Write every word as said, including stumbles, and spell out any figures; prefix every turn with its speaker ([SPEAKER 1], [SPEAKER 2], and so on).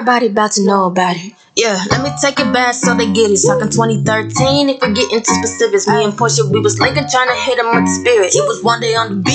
[SPEAKER 1] Everybody about to know about it. Yeah, let me take it back so they get it. Talking twenty thirteen, if we get into specifics. Me and Portia, we was linking, trying to hit him with the spirit. It was one day on the beach.